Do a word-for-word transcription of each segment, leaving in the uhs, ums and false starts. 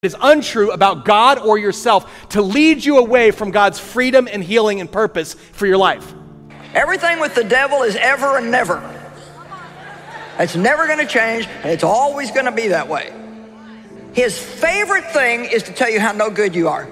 is untrue about God or yourself to lead you away from God's freedom and healing and purpose for your life. Everything with the devil is ever and never. It's never going to change, and it's always going to be that way. His favorite thing is to tell you how no good you are,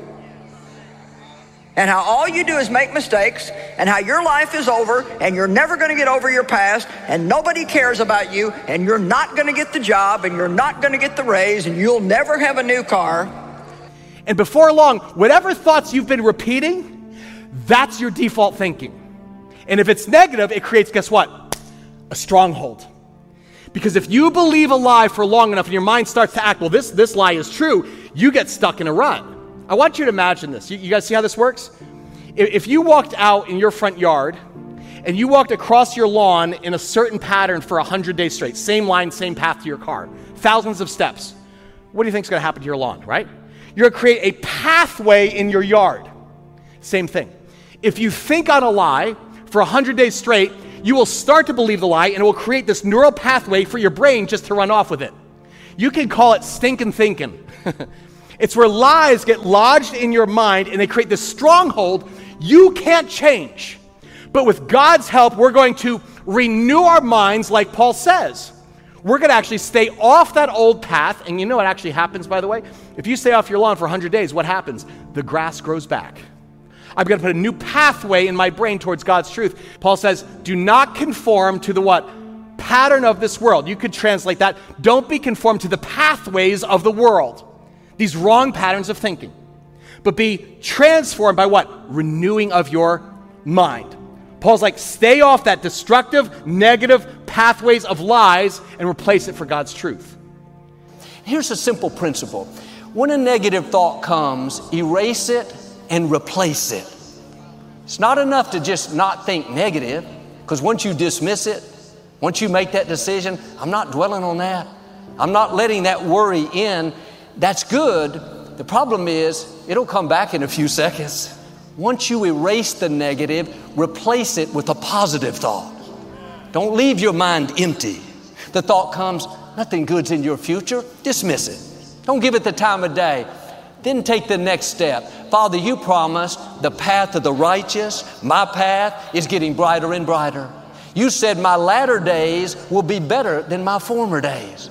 and how all you do is make mistakes, and how your life is over, and you're never going to get over your past, and nobody cares about you, and you're not going to get the job, and you're not going to get the raise, and you'll never have a new car. And before long, whatever thoughts you've been repeating, that's your default thinking. And if it's negative, it creates, guess what? A stronghold. Because if you believe a lie for long enough and your mind starts to act, well, this, this lie is true, you get stuck in a rut. I want you to imagine this. You, you guys see how this works? If, if you walked out in your front yard and you walked across your lawn in a certain pattern for one hundred days straight, same line, same path to your car, thousands of steps, what do you think is going to happen to your lawn, right? You're going to create a pathway in your yard. Same thing. If you think on a lie for one hundred days straight, you will start to believe the lie, and it will create this neural pathway for your brain just to run off with it. You can call it stinking thinking. It's where lies get lodged in your mind, and they create this stronghold you can't change. But with God's help, we're going to renew our minds like Paul says. We're going to actually stay off that old path, and you know what actually happens, by the way? If you stay off your lawn for one hundred days, what happens? The grass grows back. I'm going to put a new pathway in my brain towards God's truth. Paul says, do not conform to the what? Pattern of this world. You could translate that. Don't be conformed to the pathways of the world. These wrong patterns of thinking. But be transformed by what? Renewing of your mind. Paul's like, stay off that destructive, negative pathways of lies and replace it for God's truth. Here's a simple principle. When a negative thought comes, erase it and replace it. It's not enough to just not think negative, because once you dismiss it, once you make that decision, I'm not dwelling on that. I'm not letting that worry in. That's good. The problem is, it'll come back in a few seconds. Once you erase the negative, replace it with a positive thought. Don't leave your mind empty. The thought comes, nothing good's in your future. Dismiss it. Don't give it the time of day. Then take the next step. Father, you promised the path of the righteous. My path is getting brighter and brighter. You said my latter days will be better than my former days.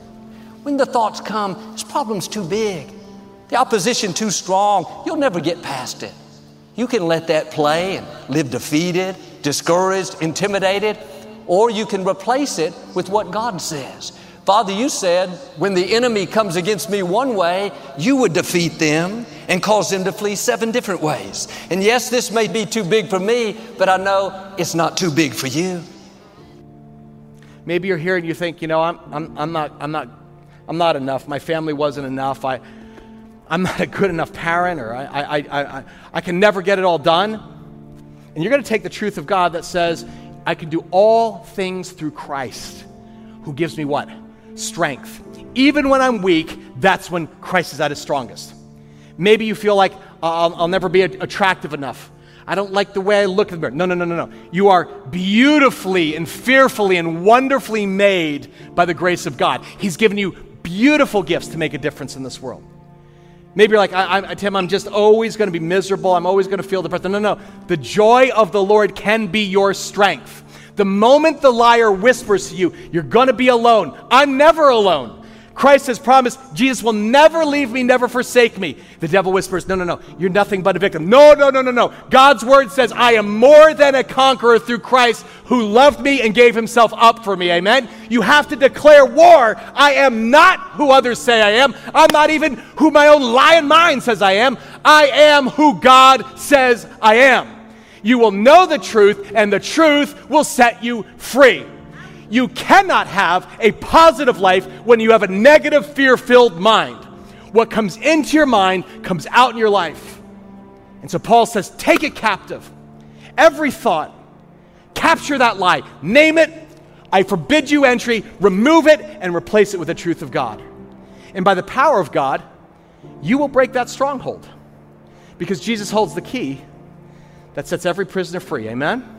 When the thoughts come, this problem's too big. The opposition too strong. You'll never get past it. You can let that play and live defeated, discouraged, intimidated, or you can replace it with what God says. Father, you said when the enemy comes against me one way, you would defeat them and cause them to flee seven different ways. And yes, this may be too big for me, but I know it's not too big for you. Maybe you're here and you think, you know, I'm, I'm, I'm not, I'm not, I'm not enough. My family wasn't enough. I, I'm not a good enough parent, or I, I, I, I, I can never get it all done. And you're going to take the truth of God that says, I can do all things through Christ, who gives me what? Strength. Even when I'm weak, that's when Christ is at his strongest. Maybe you feel like I'll, I'll never be attractive enough. I don't like the way I look in the mirror. No, no, no, no, no. You are beautifully and fearfully and wonderfully made by the grace of God. He's given you beautiful gifts to make a difference in this world. Maybe you're like, I, I, Tim, I'm just always going to be miserable. I'm always going to feel depressed. No, no, no. The joy of the Lord can be your strength. The moment the liar whispers to you, you're going to be alone. I'm never alone. Christ has promised, Jesus will never leave me, never forsake me. The devil whispers, no, no, no, you're nothing but a victim. No, no, no, no, no. God's word says, I am more than a conqueror through Christ who loved me and gave himself up for me. Amen? You have to declare war. I am not who others say I am. I'm not even who my own lying mind says I am. I am who God says I am. You will know the truth, and the truth will set you free. You cannot have a positive life when you have a negative, fear-filled mind. What comes into your mind comes out in your life. And so Paul says, take it captive. Every thought, capture that lie, name it, I forbid you entry, remove it, and replace it with the truth of God. And by the power of God, you will break that stronghold, because Jesus holds the key that sets every prisoner free. Amen?